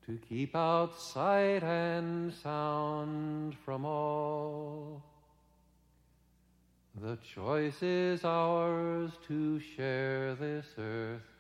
to keep out sight and sound from all. The choice is ours to share this earth